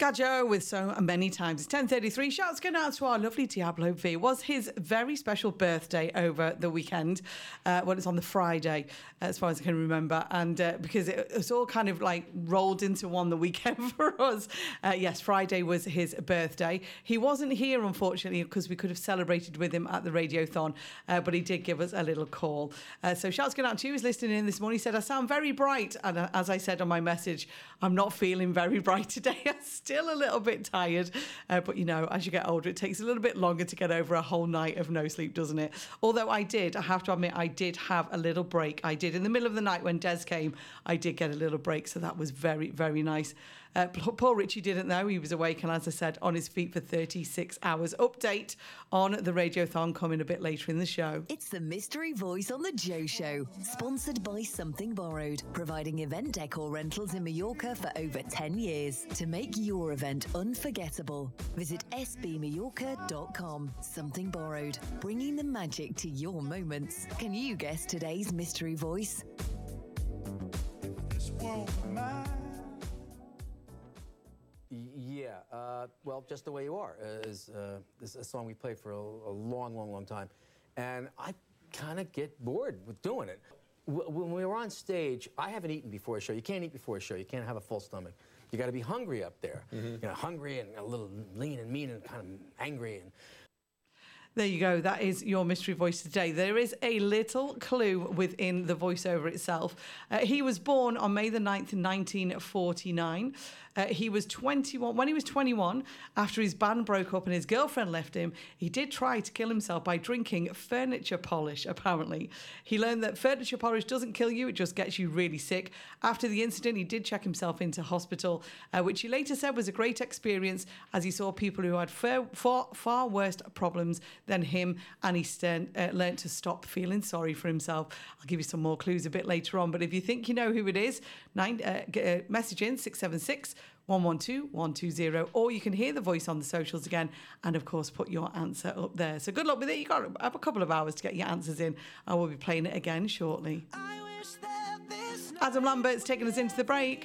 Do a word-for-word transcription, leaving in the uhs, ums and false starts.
Gajo with So Many Times. It's ten thirty-three. Shouts going out to our lovely Diablo V. It was his very special birthday over the weekend. Uh, well, it's on the Friday, as far as I can remember. And uh, because it, it's all kind of like rolled into one the weekend for us. Uh, yes, Friday was his birthday. He wasn't here, unfortunately, because we could have celebrated with him at the Radiothon. Uh, but he did give us a little call. Uh, so shouts going out to you. He was listening in this morning. He said, I sound very bright. And uh, as I said on my message, I'm not feeling very bright today. I'm still a little bit tired. Uh, but, you know, as you get older, it takes a little bit longer to get over a whole night of no sleep, doesn't it? Although I did, I have to admit, I did have a little break. I did. In the middle of the night when Des came, I did get a little break. So that was very, very nice. Uh, Paul Ritchie didn't know. He was awake and, as I said, on his feet for thirty-six hours. Update on the Radiothon coming a bit later in the show. It's the Mystery Voice on the Joe Show, sponsored by Something Borrowed, providing event decor rentals in Mallorca for over ten years. To make your event unforgettable, visit s b mallorca dot com. Something Borrowed, bringing the magic to your moments. Can you guess today's Mystery Voice? This world of mine. Yeah, uh, well, Just the Way You Are uh, is, uh, is a song we played for a, a long, long, long time. And I kind of get bored with doing it. W- when we were on stage, I haven't eaten before a show. You can't eat before a show. You can't have a full stomach. You got to be hungry up there. Mm-hmm. You know, hungry and a little lean and mean and kind of angry. And There you go. That is your mystery voice today. There is a little clue within the voiceover itself. Uh, he was born on May the ninth, nineteen forty-nine. Uh, he was twenty-one. When he was twenty-one, after his band broke up and his girlfriend left him, he did try to kill himself by drinking furniture polish, apparently. He learned that furniture polish doesn't kill you, it just gets you really sick. After the incident, he did check himself into hospital, uh, which he later said was a great experience as he saw people who had far, far, far worse problems than him, and he st- uh, learned to stop feeling sorry for himself. I'll give you some more clues a bit later on, but if you think you know who it is, nine, uh, get a message in six seven six, one one two, one two zero, or you can hear the voice on the socials again and, of course, put your answer up there. So good luck with it. You've got to have a couple of hours to get your answers in, and we'll be playing it again shortly. Adam Lambert's taking us into the break.